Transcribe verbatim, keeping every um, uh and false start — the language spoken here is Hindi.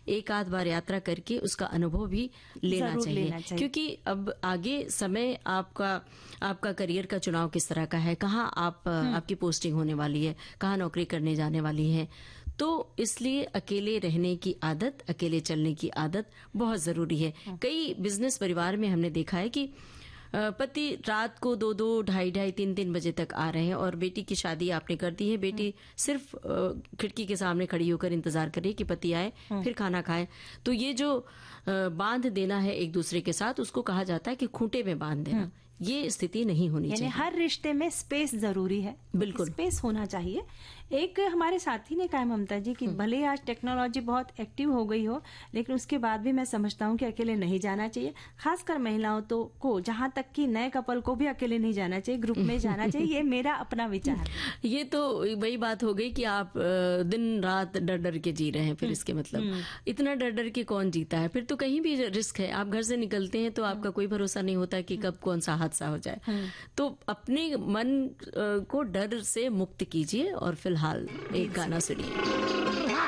एक आध बार यात्रा करके उसका अनुभव भी लेना जरूर चाहिए, लेना चाहिए। क्योंकि अब आगे समय आपका आपका करियर का चुनाव किस तरह का है, कहाँ आप आपकी पोस्टिंग होने वाली है, कहाँ नौकरी करने जाने वाली है, तो इसलिए अकेले रहने की आदत, अकेले चलने की आदत बहुत जरूरी है। कई बिजनेस परिवार में हमने देखा है कि अ, पति रात को दो दो ढाई ढाई तीन तीन बजे तक आ रहे हैं और बेटी की शादी आपने कर दी है, बेटी सिर्फ अ, खिड़की के सामने खड़ी होकर इंतजार कर रही है कि पति आए फिर खाना खाए। तो ये जो अ, बांध देना है एक दूसरे के साथ, उसको कहा जाता है कि खूंटे में बांध देना। ये स्थिति नहीं होनी यानी चाहिए। हर रिश्ते में स्पेस जरूरी है, बिल्कुल। स्पेस होना चाहिए। एक हमारे साथी ने कहा ममता जी कि भले आज टेक्नोलॉजी बहुत एक्टिव हो गई हो, लेकिन उसके बाद भी मैं समझता हूँ कि अकेले नहीं जाना चाहिए। खासकर महिलाओं तो को, जहां तक कि नए कपल को भी अकेले नहीं जाना चाहिए, ग्रुप में जाना चाहिए। ये मेरा अपना विचार है। ये तो वही बात हो गई कि आप अ, दिन रात डर डर के जी रहे हैं। फिर इसके मतलब इतना डर डर के कौन जीता है? फिर तो कहीं भी रिस्क है। आप घर से निकलते हैं तो आपका कोई भरोसा नहीं होता कि कब कौन सा हादसा हो जाए। तो अपने मन अ, को डर से मुक्त कीजिए और फिलहाल एक गाना सुनिए।